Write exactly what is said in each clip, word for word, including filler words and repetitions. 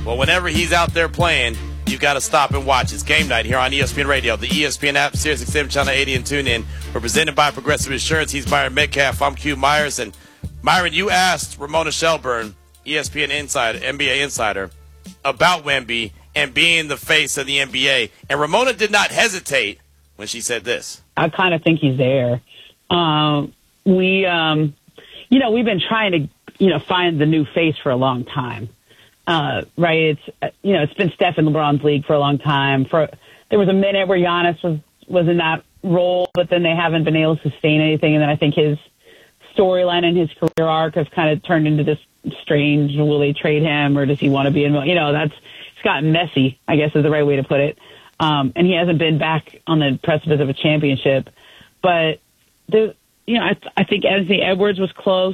Well, whenever he's out there playing, you've got to stop and watch. It's game night here on E S P N Radio, the E S P N app, Sirius X M Channel eighty, and tune in. We're presented by Progressive Insurance. He's Myron Metcalf. I'm Q Myers. And Myron, you asked Ramona Shelburne, E S P N insider, N B A insider, about Wemby and being the face of the N B A. And Ramona did not hesitate when she said this. I kind of think he's there. Um, we, um, you know, we've been trying to, you know, find the new face for a long time. Uh, right. It's, you know, it's been Steph in LeBron's league for a long time. For there was a minute where Giannis was, was in that role, but then they haven't been able to sustain anything. And then I think his storyline and his career arc has kind of turned into this strange, will they trade him or does he want to be in, you know, that's, it's gotten messy, I guess is the right way to put it. Um, and he hasn't been back on the precipice of a championship, but the, you know, I, I think Anthony Edwards was close.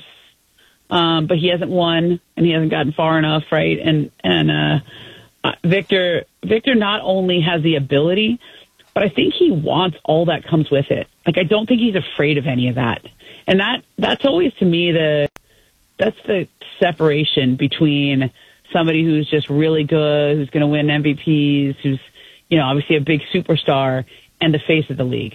Um, but he hasn't won and he hasn't gotten far enough, right? And and uh, uh, Victor Victor not only has the ability, but I think he wants all that comes with it. Like I don't think he's afraid of any of that, and that that's always to me the that's the separation between somebody who's just really good, who's going to win M V Ps, who's you know obviously a big superstar, and the face of the league.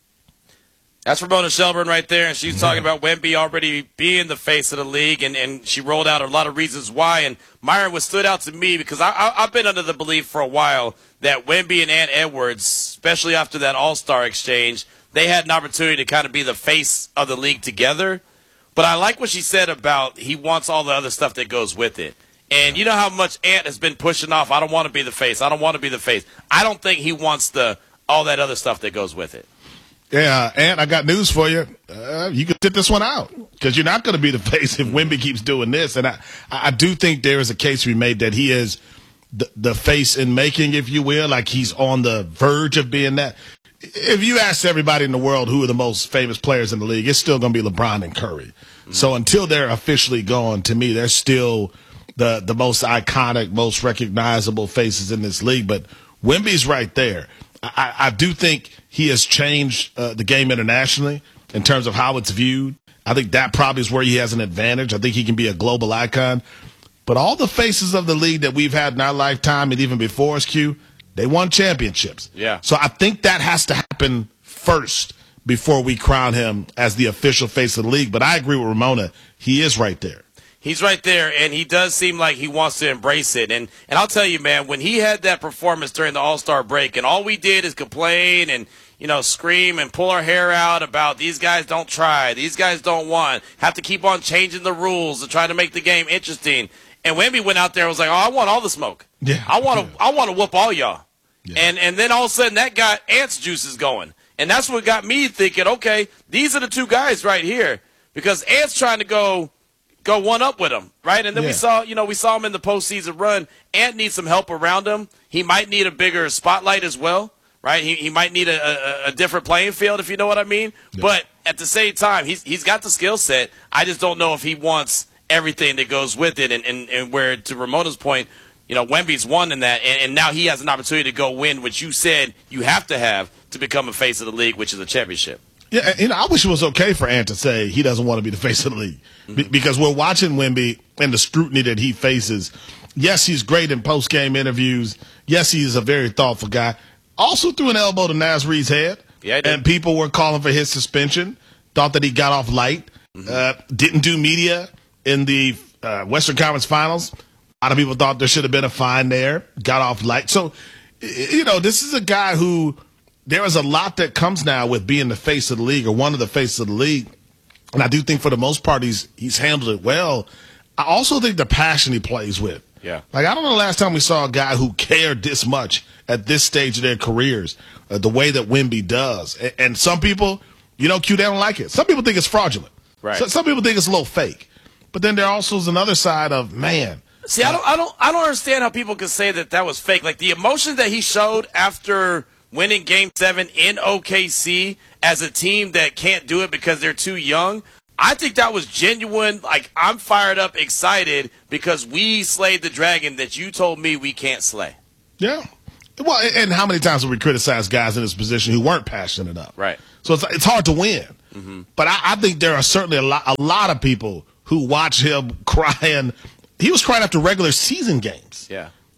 That's Ramona Shelburne right there, and she's talking about Wemby already being the face of the league, and, and she rolled out a lot of reasons why. And Myron, what stood out to me, because I, I, I've been under the belief for a while that Wemby and Ant Edwards, especially after that All-Star exchange, they had an opportunity to kind of be the face of the league together. But I like what she said about he wants all the other stuff that goes with it. And you know how much Ant has been pushing off, I don't want to be the face, I don't want to be the face. I don't think he wants the all that other stuff that goes with it. Yeah, Ant, I got news for you. Uh, you can sit this one out because you're not going to be the face if Wemby keeps doing this. And I, I do think there is a case to be made that he is the, the face in making, if you will, like he's on the verge of being that. If you ask everybody in the world who are the most famous players in the league, it's still going to be LeBron and Curry. Mm-hmm. So until they're officially gone, to me, they're still the, the most iconic, most recognizable faces in this league. But Wemby's right there. I, I do think he has changed uh, the game internationally in terms of how it's viewed. I think that probably is where he has an advantage. I think he can be a global icon. But all the faces of the league that we've had in our lifetime and even before us, Q, they won championships. Yeah. So I think that has to happen first before we crown him as the official face of the league. But I agree with Ramona. He is right there. He's right there, and he does seem like he wants to embrace it. And and I'll tell you, man, when he had that performance during the All-Star break, and all we did is complain and, you know, scream and pull our hair out about these guys don't try, these guys don't want, have to keep on changing the rules to try to make the game interesting. And Wemby went out there and was like, oh, I want all the smoke. Yeah. I want to I want to whoop all y'all. Yeah. And, and then all of a sudden that got Ant's juices going. And that's what got me thinking, okay, these are the two guys right here. Because Ant's trying to go – go one up with him, right? And then yeah. we saw, you know, we saw him in the postseason run. Ant needs some help around him. He might need a bigger spotlight as well, right? He he might need a, a, a different playing field, if you know what I mean. Yeah. But at the same time, he's he's got the skill set. I just don't know if he wants everything that goes with it. And, and, and where, to Ramona's point, you know, Wemby's won in that, and, and now he has an opportunity to go win, which you said you have to have to become a face of the league, which is a championship. Yeah, you know, I wish it was okay for Ant to say he doesn't want to be the face of the league mm-hmm. Be- because we're watching Wemby and the scrutiny that he faces. Yes, he's great in post-game interviews. Yes, he's a very thoughtful guy. Also threw an elbow to Naz Reid's head, yeah, and people were calling for his suspension, thought that he got off light, mm-hmm. uh, didn't do media in the uh, Western Conference Finals. A lot of people thought there should have been a fine there, got off light. So, you know, this is a guy who – there is a lot that comes now with being the face of the league or one of the faces of the league. And I do think for the most part he's he's handled it well. I also think the passion he plays with. Yeah. Like, I don't know the last time we saw a guy who cared this much at this stage of their careers, uh, the way that Wemby does. And, and some people, you know, Q, they don't like it. Some people think it's fraudulent. Right. So, some people think it's a little fake. But then there also is another side of, man. See, I don't, I don't, I don't understand how people can say that that was fake. Like, the emotion that he showed after winning Game seven in O K C as a team that can't do it because they're too young, I think that was genuine. Like, I'm fired up, excited, because we slayed the dragon that you told me we can't slay. Yeah. Well, and how many times have we criticized guys in this position who weren't passionate enough? Right. So it's it's hard to win. Mm-hmm. But I, I think there are certainly a lot, a lot of people who watch him crying. He was crying after regular season games. Yeah.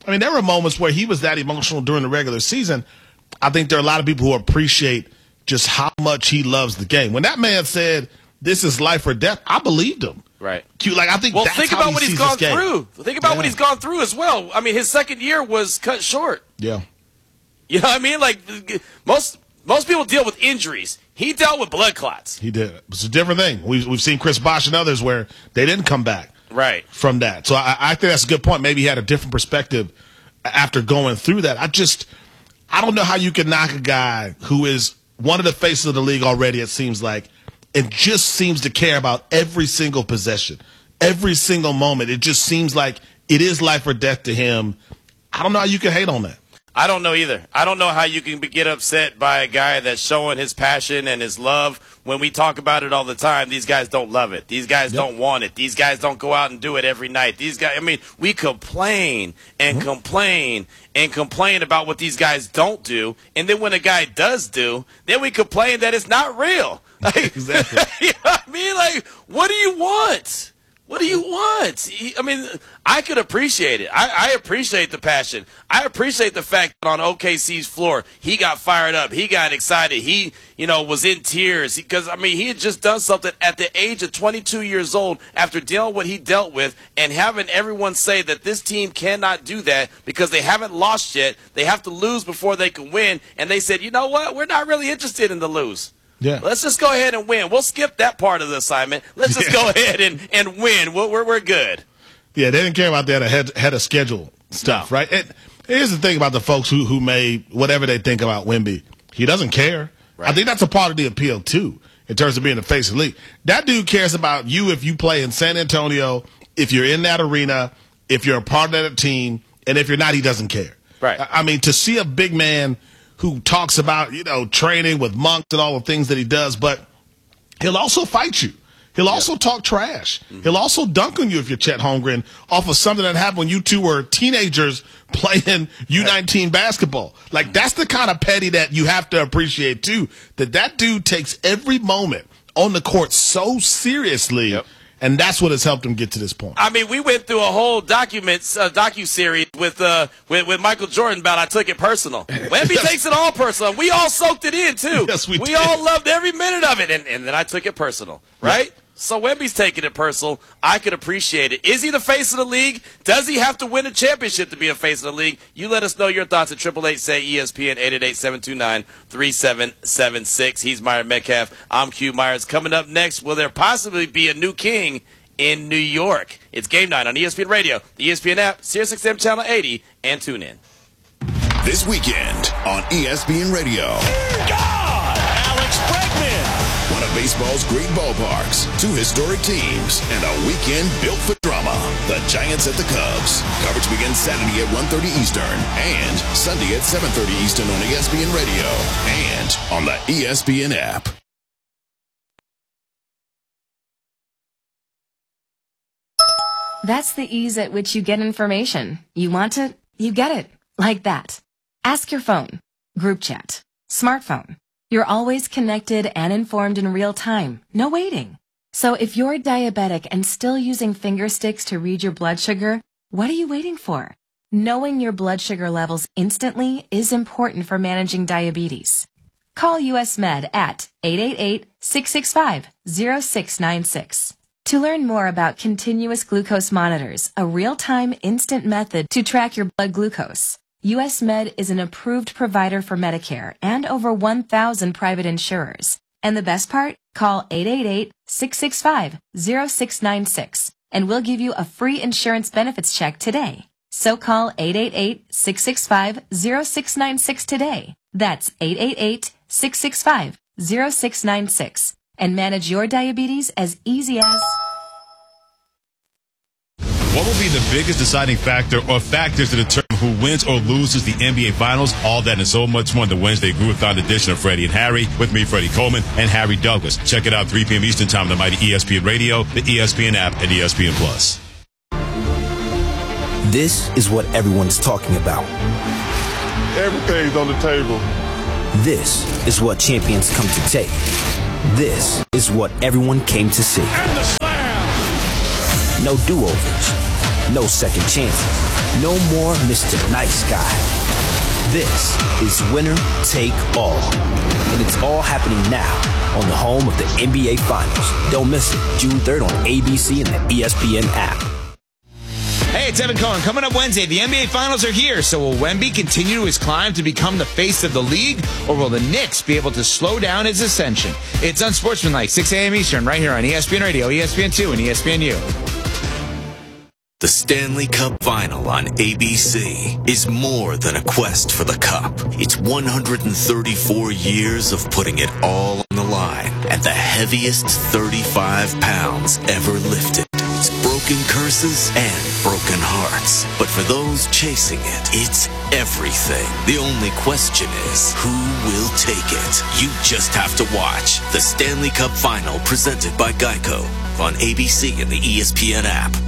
I mean, there were moments where he was that emotional during the regular season. I think there are a lot of people who appreciate just how much he loves the game. When that man said, this is life or death, I believed him. Right. Like, I think well, that's think how about he what he's sees gone this game. through. Think about Yeah. what he's gone through as well. I mean, his second year was cut short. Yeah. You know what I mean? Like, most most people deal with injuries. He dealt with blood clots. He did. It's a different thing. We've, we've seen Chris Bosh and others where they didn't come back right from that. So I, I think that's a good point. Maybe he had a different perspective after going through that. I just, I don't know how you can knock a guy who is one of the faces of the league already, it seems like, and just seems to care about every single possession, every single moment. It just seems like it is life or death to him. I don't know how you can hate on that. I don't know either. I don't know how you can be, get upset by a guy that's showing his passion and his love. When we talk about it all the time, these guys don't love it. These guys yep. don't want it. These guys don't go out and do it every night. These guys, I mean, we complain and mm-hmm. complain and complain about what these guys don't do. And then when a guy does do, then we complain that it's not real. Like, exactly. You know what I mean? Like, what do you want? What do you want? I mean, I could appreciate it. I, I appreciate the passion. I appreciate the fact that on O K C's floor, he got fired up. He got excited. He, you know, was in tears because, I mean, he had just done something at the age of twenty-two years old after dealing with what he dealt with and having everyone say that this team cannot do that because they haven't lost yet. They have to lose before they can win. And they said, you know what? We're not really interested in the lose. Yeah. Let's just go ahead and win. We'll skip that part of the assignment. Let's just yeah. go ahead and, and win. We're, we're, we're good. Yeah, they didn't care about that ahead, ahead of schedule stuff, no. right? It, here's the thing about the folks who, who made whatever they think about Wemby. He doesn't care. Right. I think that's a part of the appeal, too, in terms of being the face of the league. That dude cares about you if you play in San Antonio, if you're in that arena, if you're a part of that team, and if you're not, he doesn't care. Right. I, I mean, to see a big man who talks about, you know, training with monks and all the things that he does, but he'll also fight you. He'll also yeah. talk trash. Mm-hmm. He'll also dunk on you if you're Chet Holmgren off of something that happened when you two were teenagers playing U nineteen basketball. Like, that's the kind of petty that you have to appreciate, too, that that dude takes every moment on the court so seriously. Yep. And that's what has helped him get to this point. I mean, we went through a whole documents uh, docu-series with, uh, with with Michael Jordan about I took it personal. Wemby yes. takes it all personal. We all soaked it in, too. Yes, we We did. all loved every minute of it, and, and then I took it personal, right? Yeah. So Wemby's taking it personal. I could appreciate it. Is he the face of the league? Does he have to win a championship to be a face of the league? You let us know your thoughts at eight eight eight, say E S P N, eight eight eight, seven two nine, three seven seven six. He's Myron Metcalf. I'm Q Myers. Coming up next, will there possibly be a new king in New York? It's Game Night on E S P N Radio, the E S P N app, Sirius X M Channel eighty, and tune in. This weekend on E S P N Radio. God! Alex Bregman! One of baseball's great ballparks, two historic teams, and a weekend built for drama. The Giants at the Cubs. Coverage begins Saturday at one thirty Eastern and Sunday at seven thirty Eastern on E S P N Radio and on the E S P N app. That's the ease at which you get information. You want it, you get it. Like that. Ask your phone. Group chat. Smartphone. You're always connected and informed in real time. No waiting. So if you're diabetic and still using finger sticks to read your blood sugar, what are you waiting for? Knowing your blood sugar levels instantly is important for managing diabetes. Call U S Med at eight eight eight, six six five, zero six nine six. To learn more about continuous glucose monitors, a real-time instant method to track your blood glucose, U S Med is an approved provider for Medicare and over one thousand private insurers. And the best part? Call eight eight eight, six six five, zero six nine six and we'll give you a free insurance benefits check today. So call eight eight eight, six six five, zero six nine six today. That's eight eight eight, six six five, zero six nine six. And manage your diabetes as easy as... What will be the biggest deciding factor or factors to determine who wins or loses the N B A Finals? All that and so much more on the Wednesday Groove-a-thon edition of Freddie and Harry. With me, Freddie Coleman and Harry Douglas. Check it out, three p.m. Eastern Time on the mighty E S P N Radio, the E S P N app, and E S P N Plus. This is what everyone's talking about. Everything's on the table. This is what champions come to take. This is what everyone came to see. And the slam! No do-overs. No second chances. No more Mister Nice Guy. This is winner take all. And it's all happening now on the home of the N B A Finals. Don't miss it, June third on A B C and the E S P N app. Hey, it's Evan Cohen. Coming up Wednesday, the N B A Finals are here. So will Wemby continue his climb to become the face of the league, or will the Knicks be able to slow down his ascension? It's Unsportsmanlike, six a.m. Eastern, right here on E S P N Radio, E S P N two, and E S P N U. The Stanley Cup Final on A B C is more than a quest for the cup. It's one hundred thirty-four years of putting it all on the line and the heaviest thirty-five pounds ever lifted. It's broken curses and broken hearts. But for those chasing it, it's everything. The only question is, who will take it? You just have to watch the Stanley Cup Final presented by Geico on A B C and the E S P N app.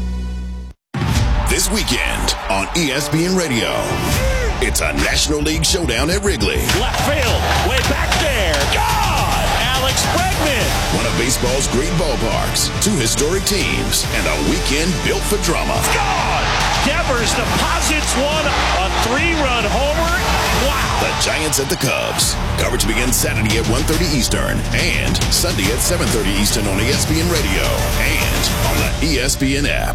This weekend on E S P N Radio, it's a National League showdown at Wrigley. Left field, way back there. God! Alex Bregman. One of baseball's great ballparks, two historic teams, and a weekend built for drama. God! Devers deposits one, a three-run homer. Wow! The Giants at the Cubs. Coverage begins Saturday at one thirty Eastern and Sunday at seven thirty Eastern on E S P N Radio and on the E S P N app.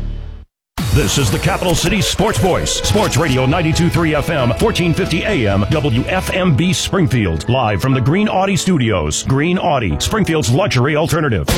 This is the Capital City Sports Voice. Sports Radio ninety-two point three F M, fourteen fifty A M, W F M B Springfield. Live from the Green Audi Studios. Green Audi, Springfield's luxury alternative.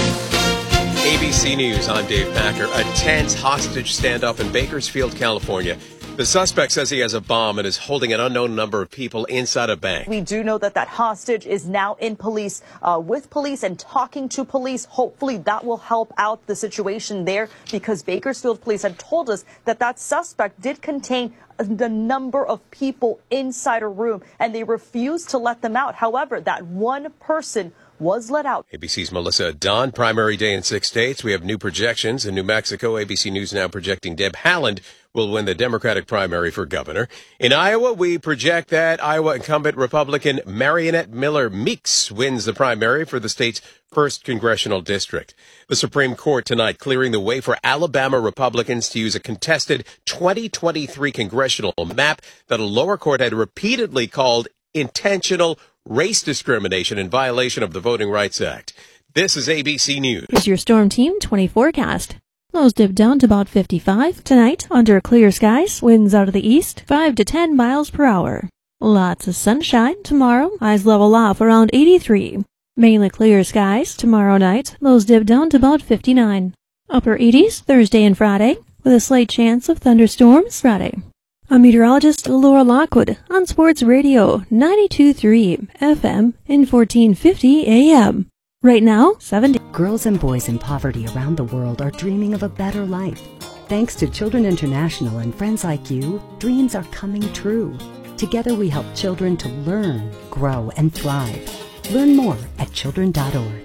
A B C News, I'm Dave Packer. A tense hostage standoff in Bakersfield, California. The suspect says he has a bomb and is holding an unknown number of people inside a bank. We do know that that hostage is now in police, uh, with police and talking to police. Hopefully that will help out the situation there, because Bakersfield police had told us that that suspect did contain the number of people inside a room and they refused to let them out. However, that one person was let out. A B C's Melissa Don, primary day in six states. We have new projections. In New Mexico, A B C News now projecting Deb Haaland will win the Democratic primary for governor. In Iowa, we project that Iowa incumbent Republican Marionette Miller Meeks wins the primary for the state's first congressional district. The Supreme Court tonight clearing the way for Alabama Republicans to use a contested twenty twenty-three congressional map that a lower court had repeatedly called intentional race discrimination in violation of the Voting Rights Act. This is A B C News. Here's your Storm Team twenty forecast. Lows dip down to about fifty-five. Tonight, under clear skies, winds out of the east, five to ten miles per hour. Lots of sunshine. Tomorrow, highs level off around eighty-three. Mainly clear skies. Tomorrow night, lows dip down to about fifty-nine. Upper eighties Thursday and Friday, with a slight chance of thunderstorms Friday. I'm meteorologist Laura Lockwood on Sports Radio ninety-two point three F M and fourteen fifty A M. Right now, seventy. Girls and boys in poverty around the world are dreaming of a better life. Thanks to Children International and friends like you, dreams are coming true. Together we help children to learn, grow, and thrive. Learn more at children dot org.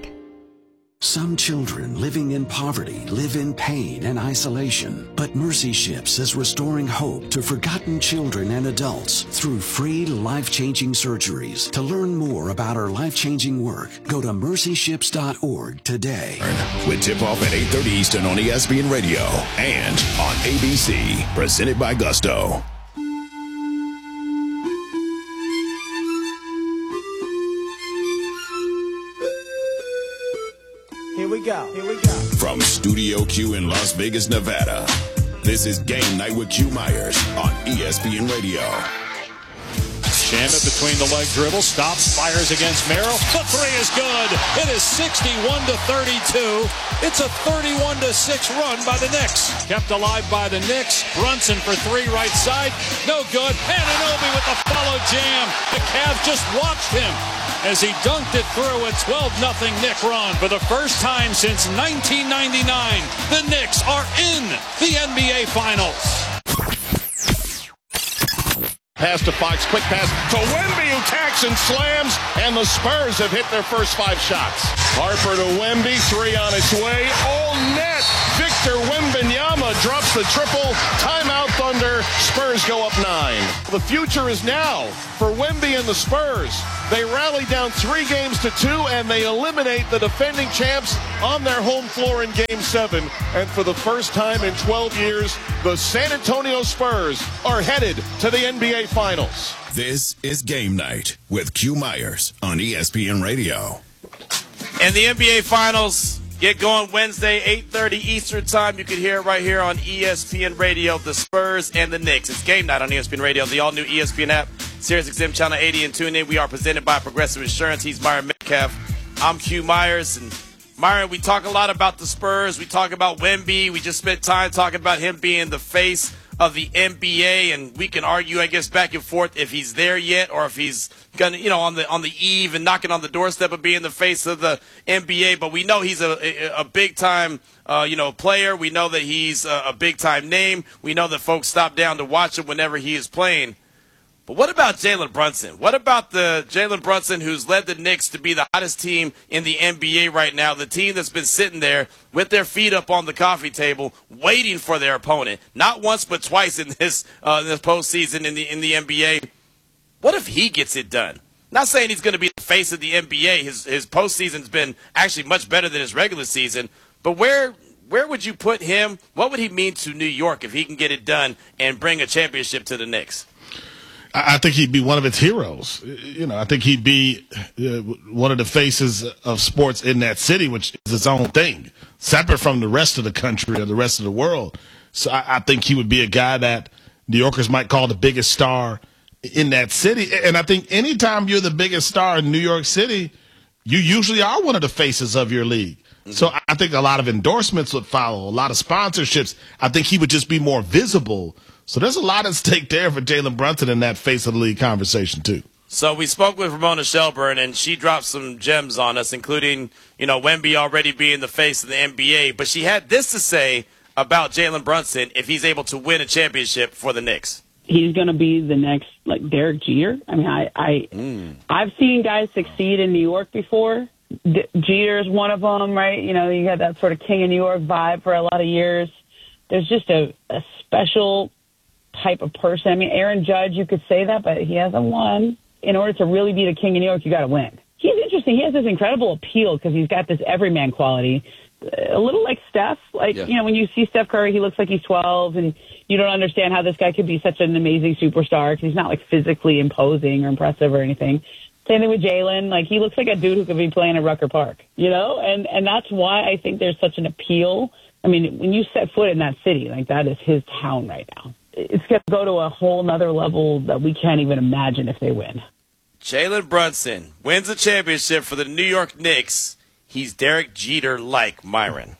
Some children living in poverty live in pain and isolation, but Mercy Ships is restoring hope to forgotten children and adults through free life-changing surgeries. To learn more about our life-changing work, go to mercy ships dot org today. With tip-off at eight thirty Eastern on E S P N Radio and on A B C, presented by Gusto. Here we go, here we go. From Studio Q in Las Vegas, Nevada, this is Game Night with Q Myers on E S P N Radio. Shamet between the leg dribble, stops, fires against Merrill. The three is good. It is sixty-one to thirty-two. It's a thirty-one to six run by the Knicks. Kept alive by the Knicks. Brunson for three right side. No good. Anunoby with the follow jam. The Cavs just watched him as he dunked it through a twelve nothing Knick run. For the first time since nineteen ninety-nine, the Knicks are in the N B A Finals. Pass to Fox, quick pass to Wemby, who tacks and slams, and the Spurs have hit their first five shots. Harper to Wemby, three on its way, all net, victory. Victor Wembanyama drops the triple. Timeout, Thunder. Spurs go up nine. The future is now for Wemby and the Spurs. They rally down three games to two, and they eliminate the defending champs on their home floor in Game seven. And for the first time in twelve years, the San Antonio Spurs are headed to the N B A Finals. This is Game Night with Q Myers on E S P N Radio. And the N B A Finals get going Wednesday, eight thirty Eastern Time. You can hear it right here on E S P N Radio, the Spurs and the Knicks. It's Game Night on E S P N Radio, the all-new E S P N app, Sirius X M Channel eighty, and tune in. We are presented by Progressive Insurance. He's Myron Metcalf. I'm Q Myers. And Myron, we talk a lot about the Spurs. We talk about Wemby. We just spent time talking about him being the face of the N B A, and we can argue, I guess, back and forth if he's there yet or if he's gonna, you know, on the on the eve and knocking on the doorstep of being the face of the N B A. But we know he's a a, a big time, uh, you know, player. We know that he's a, a big time name. We know that folks stop down to watch him whenever he is playing. But what about Jalen Brunson? What about the Jalen Brunson who's led the Knicks to be the hottest team in the N B A right now, the team that's been sitting there with their feet up on the coffee table waiting for their opponent, not once but twice in this uh, this postseason in the in the N B A? What if he gets it done? Not saying he's going to be the face of the N B A. His his postseason's been actually much better than his regular season. But where where would you put him? What would he mean to New York if he can get it done and bring a championship to the Knicks? I think he'd be one of its heroes. You know, I think he'd be uh, one of the faces of sports in that city, which is its own thing, separate from the rest of the country or the rest of the world. So I, I think he would be a guy that New Yorkers might call the biggest star in that city. And I think anytime you're the biggest star in New York City, you usually are one of the faces of your league. Mm-hmm. So I think a lot of endorsements would follow, a lot of sponsorships. I think he would just be more visible. So there's a lot at stake there for Jalen Brunson in that face of the league conversation, too. So we spoke with Ramona Shelburne, and she dropped some gems on us, including, you know, Wemby already being the face of the N B A. But she had this to say about Jalen Brunson if he's able to win a championship for the Knicks. He's going to be the next, like, Derek Jeter. I mean, I, I, mm. I've seen guys succeed in New York before. D- Jeter is one of them, right? You know, you got that sort of King of New York vibe for a lot of years. There's just a, a special type of person. I mean, Aaron Judge, you could say that, but he hasn't won. In order to really be the king of New York, you got to win. He's interesting. He has this incredible appeal because he's got this everyman quality, a little like Steph. Like, yeah. you know, when you see Steph Curry, he looks like he's twelve, and you don't understand how this guy could be such an amazing superstar because he's not like physically imposing or impressive or anything. Same thing with Jalen. Like, he looks like a dude who could be playing at Rucker Park, you know? And, and that's why I think there's such an appeal. I mean, when you set foot in that city, like, that is his town right now. It's going to go to a whole nother level that we can't even imagine if they win. Jalen Brunson wins a championship for the New York Knicks. He's Derek Jeter-like, Myron.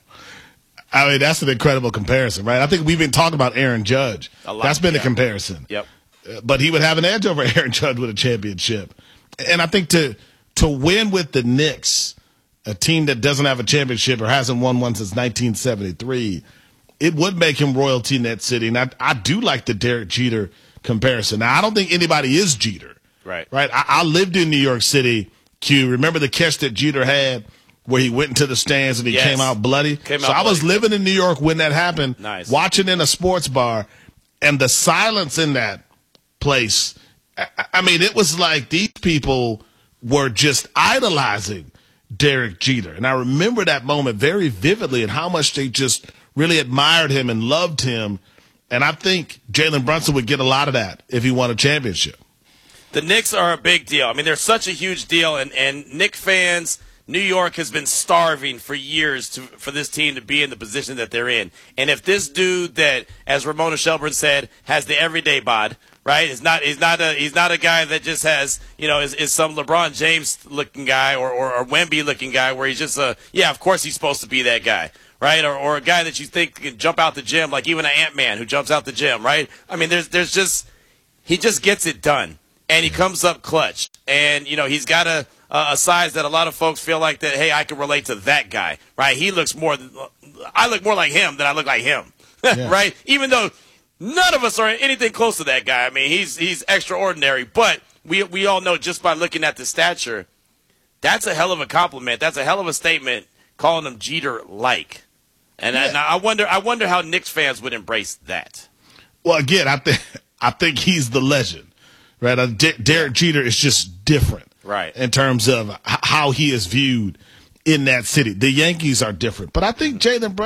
I mean, that's an incredible comparison, right? I think we've been talking about Aaron Judge. A lot, that's been yeah. the comparison. Yep. Uh, but he would have an edge over Aaron Judge with a championship. And I think to to win with the Knicks, a team that doesn't have a championship or hasn't won one since nineteen seventy-three, it would make him royalty in that city. And I, I do like the Derek Jeter comparison. Now, I don't think anybody is Jeter. Right. Right. I, I lived in New York City, Q. Remember the catch that Jeter had where he went into the stands and he yes. came out bloody? Came so out I bloody. was living in New York when that happened, nice. watching in a sports bar, and the silence in that place. I, I mean, it was like these people were just idolizing Derek Jeter. And I remember that moment very vividly and how much they just really admired him and loved him. And I think Jalen Brunson would get a lot of that if he won a championship. The Knicks are a big deal. I mean, they're such a huge deal, and, and Knicks fans, New York has been starving for years to, for this team to be in the position that they're in. And if this dude that, as Ramona Shelburne said, has the everyday bod, right? He's not he's not a he's not a guy that just has, you know, is, is some LeBron James looking guy or, or, or Wemby looking guy where he's just a yeah, of course he's supposed to be that guy. Right, or or a guy that you think can jump out the gym, like even an Ant-Man who jumps out the gym, right? I mean, there's there's just he just gets it done, and he comes up clutch, and you know he's got a a size that a lot of folks feel like that. Hey, I can relate to that guy, right? He looks more, I look more like him than I look like him, yeah. right? Even though none of us are anything close to that guy. I mean, he's he's extraordinary, but we we all know just by looking at the stature, that's a hell of a compliment. That's a hell of a statement calling him Jeter-like. And, yeah. and I wonder, I wonder how Knicks fans would embrace that. Well, again, I think I think he's the legend, right? Uh, D- Derek Jeter is just different, right, in terms of h- how he is viewed in that city. The Yankees are different, but I think Jalen Brunson